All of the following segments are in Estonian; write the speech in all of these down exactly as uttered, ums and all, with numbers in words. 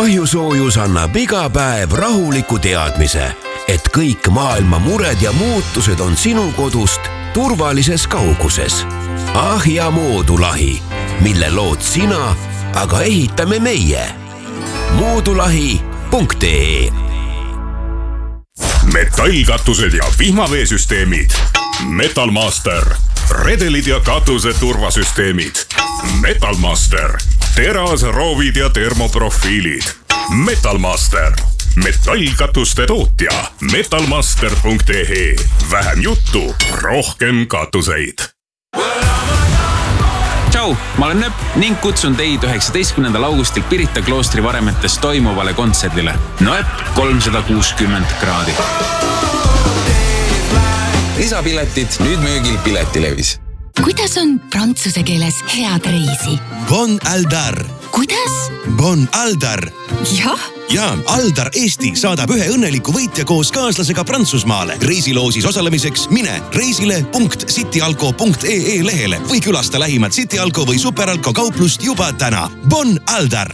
ahjusoojus annab iga päev rahuliku teadmise, et kõik maailma mured ja muutused on sinu kodust turvalises kauguses. Ahja moodulahi, mille lood sina, aga ehitame meie. moodulahi punkt ee Metallkatused ja vihmaveesüsteemid. Metalmaster. Redelid ja katuse turvasüsteemid. Metalmaster. Teras, roovid ja termoprofiilid. Metalmaster. Metallkatuste tootja. metalmaster punkt ee Vähem juttu, rohkem katuseid. Tšau, ma olen Nööp ning kutsun teid üheksateistkümnendal augustil Pirita kloostri varemetes toimuvale kontserdile. Nööp kolmsada kuuskümmend kraadi. Lisapiletid nüüd müügil Piletilevis. Kuidas on prantsuse keeles head reisi? Bon Aldar. Kuidas? Bon Aldar. Jah? Ja, Aldar Eesti saadab ühe õnneliku võitja koos kaaslasega Prantsusmaale. Reisiloosis osalemiseks mine reisile punkt cityalko punkt ee lehele või külasta lähimat Cityalko või Superalko kauplust juba täna. Bon Aldar!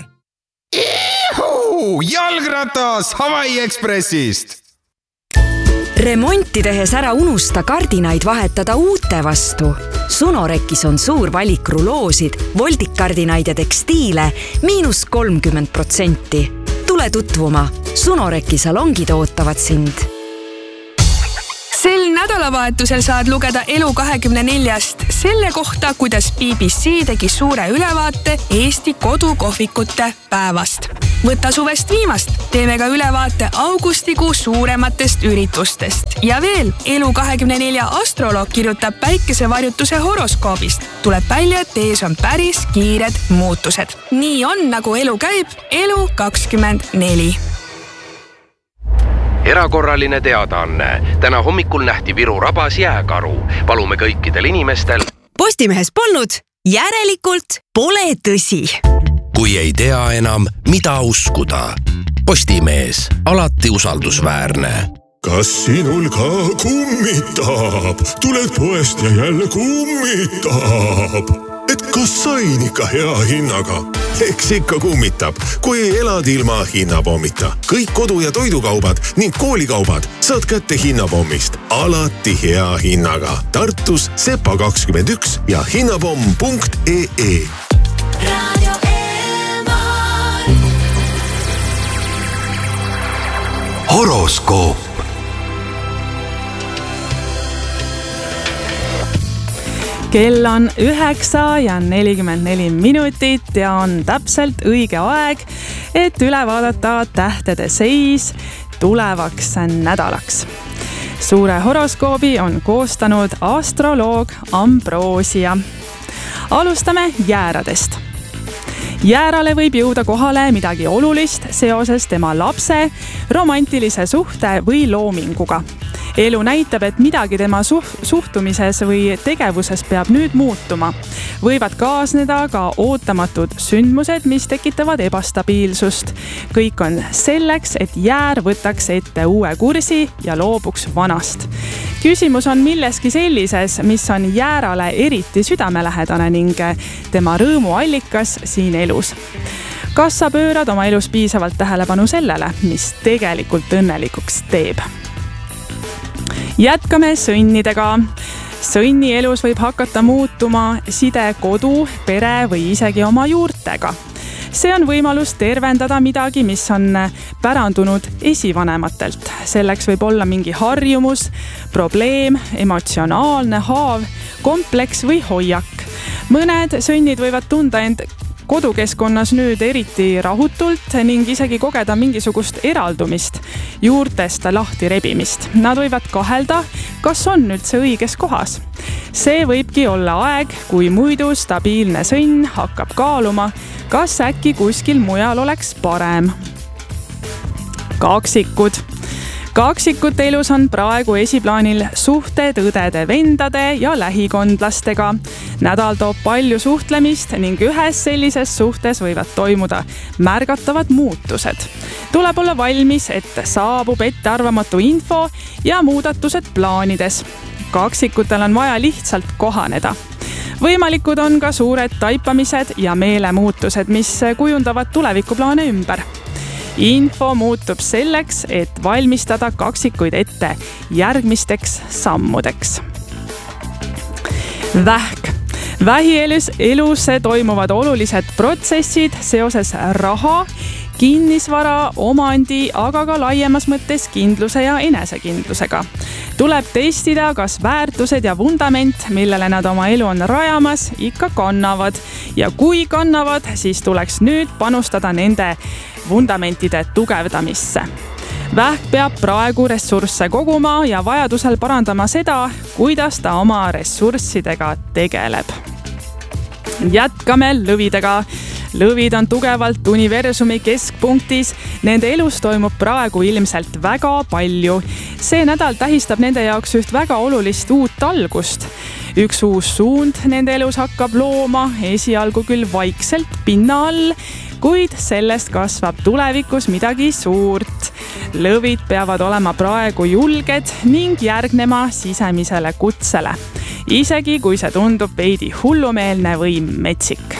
Ihu! Jalgratas Hawaii Expressist! Remonti tehes ära unusta kardinaid vahetada uute vastu. Sunorekis on suur valik ruloosid, voldikkardinaid ja tekstiile miinus kolmkümmend protsenti. Tule tutvuma. Sunoreki salongid ootavad sind. Sel nädalavahetusel saad lugeda Elu kahekümne neljast selle kohta, kuidas B B C tegi suure ülevaate Eesti kodukohvikute päevast. Võta suvest viimast. Teeme ka ülevaate augustikuu suurematest üritustest. Ja veel, Elu kahekümne nelja astroloog kirjutab päikesevarjutuse horoskoobist. Tuleb välja, et ees on päris kiired muutused. Nii on, nagu elu käib. Elu kakskümmend neli. Erakorraline teadaanne. Täna hommikul nähti Viru rabas jääkaru. Palume kõikidel inimestel. Postimehes polnud, järelikult pole tõsi. Kui ei tea enam, mida uskuda. Postimees, alati usaldusväärne. Kas sinul ka kummitab? Tuled poest ja jälle kummitab. Et kas sain ikka hea hinnaga? Eks ikka kummitab, kui elad ilma hinnapommita. Kõik kodu- ja toidukaubad ning koolikaubad saad kätte hinnapommist. Alati hea hinnaga. Tartus Sepa kakskümmend üks ja hinnapomm punkt ee. Radio horoskoop. Kell on üheksa ja nelikümmend neli minutit ja on täpselt õige aeg, et üle vaadata tähtede seis tulevaks nädalaks. Suure horoskoobi on koostanud astroloog Ambrosia. Alustame jääradest. Jäärale võib jõuda kohale midagi olulist seoses tema lapse, romantilise suhte või loominguga. Elu näitab, et midagi tema suhtumises või tegevuses peab nüüd muutuma. Võivad kaasneda ka ootamatud sündmused, mis tekitavad ebastabiilsust. Kõik on selleks, et jäär võtaks ette uue kursi ja loobuks vanast. Küsimus on milleski sellises, mis on jäärale eriti südamelähedane ning tema rõõmuallikas siin elus. Kas sa pöörad oma elus piisavalt tähelepanu sellele, mis tegelikult õnnelikuks teeb? Jätkame sõnnidega. Sõnni elus võib hakata muutuma side kodu, pere või isegi oma juurtega. See on võimalus tervendada midagi, mis on pärandunud esivanematelt. Selleks võib olla mingi harjumus, probleem, emotsionaalne haav, kompleks või hoiak. Mõned sõnnid võivad tunda end kodukeskkonnas nüüd eriti rahutult ning isegi kogeda mingisugust eraldumist, juurtest lahti rebimist. Nad võivad kahelda, kas on üldse õiges kohas. See võibki olla aeg, kui muidu stabiilne sõnn hakkab kaaluma, kas äkki kuskil mujal oleks parem. Kaksikud. Kaksikute elus on praegu esiplaanil suhted õdede, vendade ja lähikondlastega. Nädal toob palju suhtlemist ning ühes sellises suhtes võivad toimuda märgatavad muutused. Tuleb olla valmis, et saabub ettearvamatu info ja muudatused plaanides. Kaksikutel on vaja lihtsalt kohaneda. Võimalikud on ka suured taipamised ja meelemuutused, mis kujundavad tulevikuplaane ümber. info muutub selleks, et valmistada kaksikuid ette järgmisteks sammudeks. Vähk. Vähielus elus toimuvad olulised protsessid seoses raha, kinnisvara, omandi, aga ka laiemas mõttes kindluse ja enesekindlusega. Tuleb testida, kas väärtused ja vundament, millele nad oma elu on rajamas, ikka kannavad. Ja kui kannavad, siis tuleks nüüd panustada nende vundamentide tugevdamisse. Vähk peab praegu ressursse koguma ja vajadusel parandama seda, kuidas ta oma ressurssidega tegeleb. Jätkame lõvidega. Lõvid on tugevalt universumi keskpunktis. Nende elus toimub praegu ilmselt väga palju. See nädal tähistab nende jaoks üht väga olulist uut algust. Üks uus suund nende elus hakkab looma, esialgu küll vaikselt pinna all, kuid sellest kasvab tulevikus midagi suurt. Lõvid peavad olema praegu julged ning järgnema sisemisele kutsele. Isegi kui see tundub veidi hullumeelne või metsik.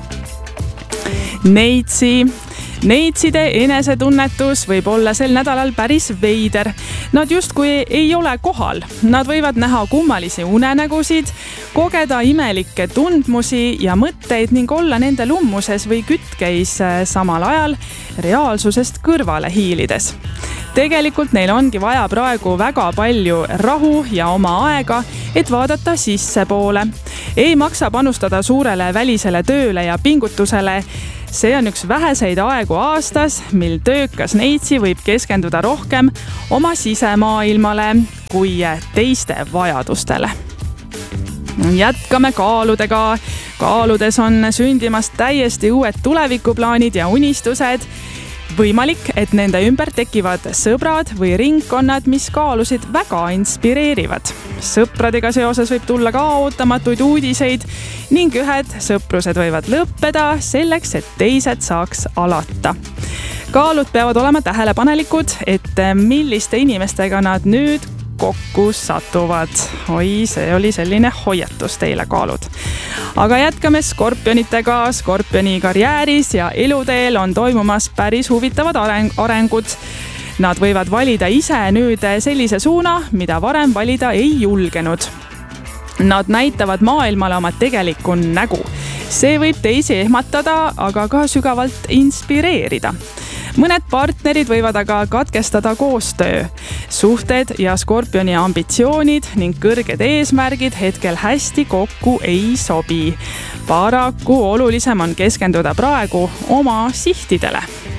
Neitsi. Neitside enesetunnetus võib olla sel nädalal päris veider. Nad justkui ei ole kohal. Nad võivad näha kummalisi unenägusid, kogeda imelikke tundmusi ja mõtteid ning olla nende lummuses või kütkeis samal ajal reaalsusest kõrvale hiilides. Tegelikult neil ongi vaja praegu väga palju rahu ja oma aega, et vaadata sissepoole. Ei maksa panustada suurele välisele tööle ja pingutusele. See on üks väheseid aegu aastas, mil töökas neitsi võib keskenduda rohkem oma sisemaailmale kui teiste vajadustele. Jätkame kaaludega. Kaaludes on sündimas täiesti uued tulevikuplaanid ja unistused. Võimalik, et nende ümber tekivad sõbrad või ringkonnad, mis kaalusid väga inspireerivad. Sõpradega seoses võib tulla ka ootamatuid uudiseid ning ühed sõprused võivad lõppeda selleks, et teised saaks alata. Kaalud peavad olema tähelepanelikud, et milliste inimestega nad nüüd kokku satuvad. Oi, see oli selline hoiatus teile, kaalud. Aga jätkame skorpionitega. Skorpioni karjääris ja eluteel on toimumas päris huvitavad areng- arengud. Nad võivad valida ise nüüd sellise suuna, mida varem valida ei julgenud. Nad näitavad maailmale oma tegelikku nägu. See võib teisi ehmatada, aga ka sügavalt inspireerida. Mõned partnerid võivad aga katkestada koostöö. Suhted ja skorpioni ambitsioonid ning kõrged eesmärgid hetkel hästi kokku ei sobi. Paraku olulisem on keskenduda praegu oma sihtidele.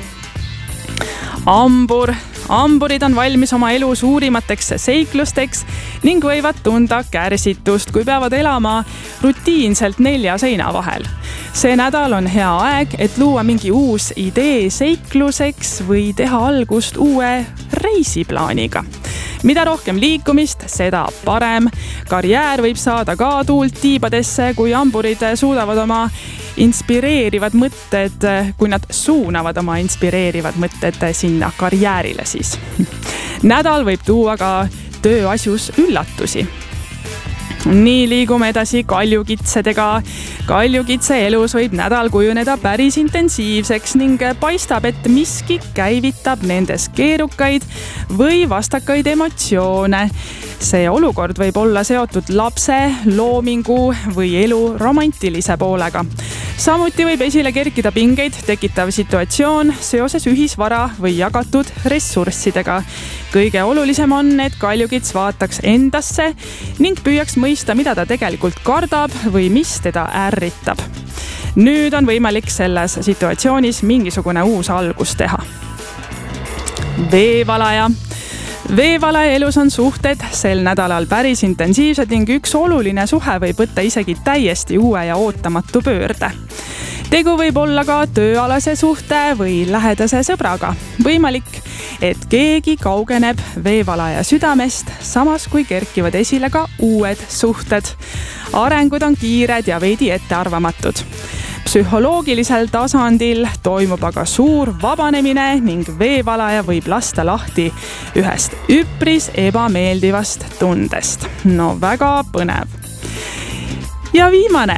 Ambur. Amburid on valmis oma elu suurimateks seiklusteks ning võivad tunda kärsitust, kui peavad elama rutiinselt nelja seina vahel. See nädal on hea aeg, et luua mingi uus idee seikluseks või teha algust uue reisiplaaniga. Mida rohkem liikumist, seda parem. Karjäär võib saada ka tuult tiibadesse, kui amburid suudavad oma inspireerivad mõtted, kui nad suunavad oma inspireerivad mõtted sinna karjäärile siis. Nädal võib tuua ka tööasjus üllatusi. Nii liigume edasi kaljukitsedega. Kaljukitse elus võib nädal kujuneda päris intensiivseks ning paistab, et miski käivitab nendes keerukaid või vastakaid emotsioone. See olukord võib olla seotud lapse, loomingu või elu romantilise poolega. Samuti võib esile kerkida pingeid tekitav situatsioon seoses ühisvara või jagatud ressurssidega. Kõige olulisem on, et kaljukits vaataks endasse ning püüaks mõista, mida ta tegelikult kardab või mis teda ärritab. Nüüd on võimalik selles situatsioonis mingisugune uus algus teha. Veevalaja. Veevalaja elus on suhted sel nädalal päris intensiivsed ning üks oluline suhe võib võtta isegi täiesti uue ja ootamatu pöörde. Tegu võib olla ka tööalase suhte või lähedase sõbraga. Võimalik, et keegi kaugeneb veevalaja südamest, samas kui kerkivad esile ka uued suhted. Arengud on kiired ja veidi ettearvamatud. Psühholoogilisel tasandil toimub aga suur vabanemine ning veevalaja võib lasta lahti ühest üpris ebameeldivast tundest. No väga põnev. Ja viimane.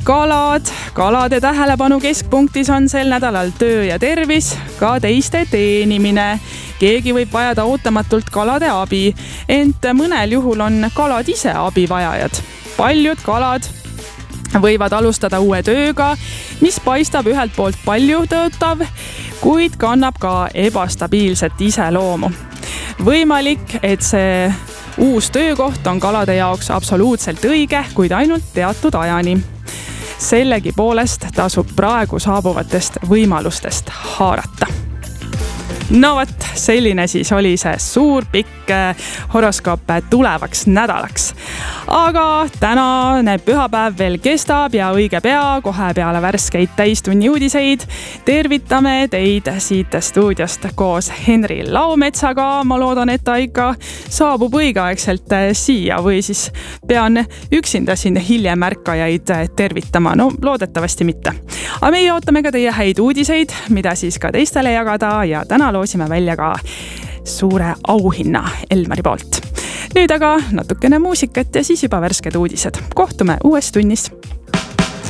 kalad, kalade tähelepanu keskpunktis on sel nädalal töö ja tervis, ka teiste teenimine. Keegi võib vajada ootamatult kalade abi, ent mõnel juhul on kalad ise abivajajad. Paljud kalad võivad alustada uue tööga, mis paistab ühelt poolt palju tõotav, kuid kannab ka ebastabiilset iseloomu. Võimalik, et see uus töökoht on kalade jaoks absoluutselt õige, kuid ainult teatud ajani. Sellegi poolest tasub praegu saabuvatest võimalustest haarata. No võt, selline siis oli see suur pikk horoskoop tulevaks nädalaks. Aga tänane pühapäev veel kestab ja õige pea kohe peale värskeid täistunni uudiseid tervitame teid siit stuudiost koos Henri Laumetsaga. Ma loodan, et ta ikka saabub õigeaegselt siia või siis pean üksinda siin hiljem märkajaid tervitama. No loodetavasti mitte. Aga meie ootame ka teie häid uudiseid, mida siis ka teistele jagada ja täna loosime välja ka suure auhinna Elmari poolt. Nüüd aga natukene muusikat ja siis juba värsked uudised. Kohtume uues tunnis.